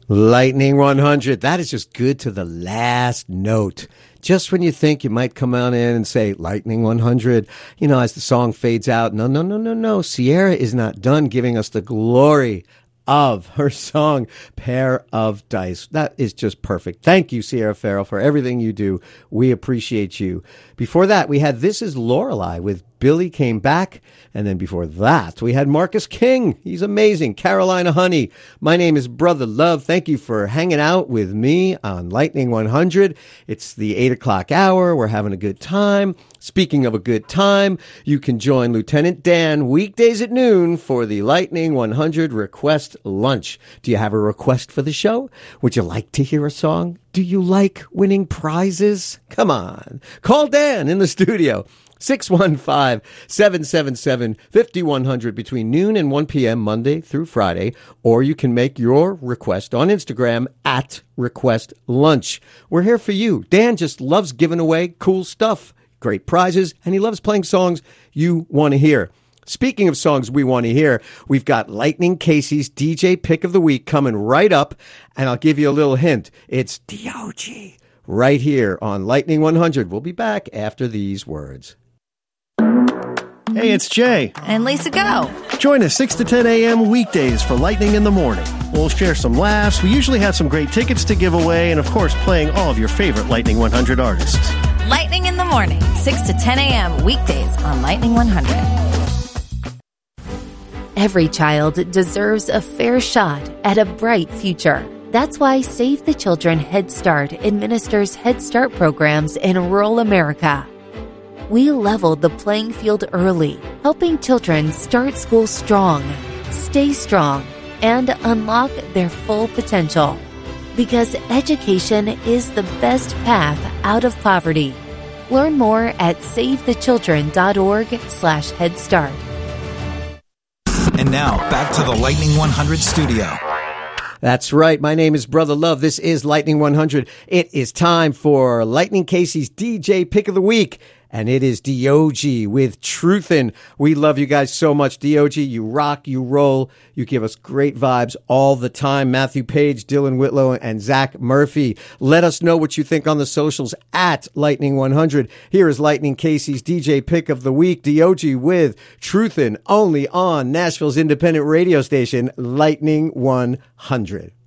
Lightning 100. That is just good to the last note. Just when you think you might come on in and say, Lightning 100, as the song fades out. No. Sierra is not done giving us the glory of her song, Pair of Dice. That is just perfect. Thank you, Sierra Farrell, for everything you do. We appreciate you. Before that, we had This Is Lorelei with Billy Came Back. And then before that, we had Marcus King. He's amazing. Carolina Honey. My name is Brother Love. Thank you for hanging out with me on Lightning 100. It's the 8 o'clock hour. We're having a good time. Speaking of a good time, you can join Lieutenant Dan weekdays at noon for the Lightning 100 Request Lunch. Do you have a request for the show? Would you like to hear a song? Do you like winning prizes? Come on. Call Dan in the studio. 615-777-5100 between noon and 1 p.m. Monday through Friday, or you can make your request on Instagram at Request Lunch. We're here for you. Dan just loves giving away cool stuff, great prizes, and he loves playing songs you want to hear. Speaking of songs we want to hear, we've got Lightning Casey's DJ Pick of the Week coming right up, and I'll give you a little hint. It's D.O.G. right here on Lightning 100. We'll be back after these words. Hey, it's Jay. And Lisa Go. Join us 6 to 10 a.m. weekdays for Lightning in the Morning. We'll share some laughs. We usually have some great tickets to give away, and of course, playing all of your favorite Lightning 100 artists. Lightning in the Morning, 6 to 10 a.m. weekdays on Lightning 100. Every child deserves a fair shot at a bright future. That's why Save the Children Head Start administers Head Start programs in rural America. We leveled the playing field early, helping children start school strong, stay strong, and unlock their full potential. Because education is the best path out of poverty. Learn more at savethechildren.org/Head Start. And now, back to the Lightning 100 studio. That's right. My name is Brother Love. This is Lightning 100. It is time for Lightning Casey's DJ Pick of the Week. And it is D.O.G. with Truthin'. We love you guys so much. D.O.G., you rock, you roll, you give us great vibes all the time. Matthew Page, Dylan Whitlow, and Zach Murphy. Let us know what you think on the socials at Lightning 100. Here is Lightning Casey's DJ Pick of the Week. D.O.G. with Truthin', only on Nashville's independent radio station, Lightning 100.